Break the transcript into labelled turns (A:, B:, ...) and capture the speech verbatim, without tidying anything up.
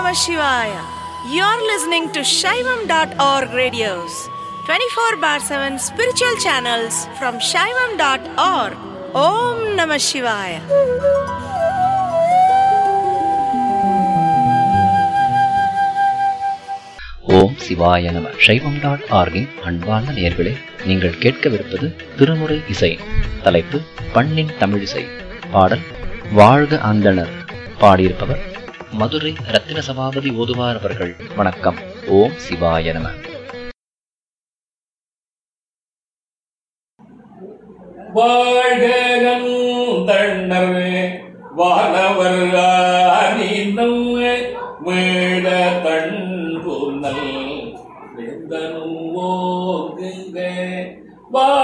A: Namah Shivaya. You're listening to Shaivam dot org radios, twenty-four bar seven spiritual channels from Shaivam dot org. Om Namah Shivaya.
B: ஓம் சிவாய நம. சைவம் dot ஆர்கின் அன்பார்ந்த நேயர்களே, நீங்கள் கேட்கவிருப்பது திருமுறை இசை. தலைப்பு பண்ணின் தமிழிசை. பாடல் வாழ்க அந்தணர். பாடியிருப்பவர் மதுரை ரத்தின சபாபதி ஓதுவார் அவர்கள். வணக்கம். ஓம் சிவாய நம.
C: வாழ்க அந்தணர் வானவர் அனிதம் வேட தன்புனல் வேந்தனும் ஓங்குங்க.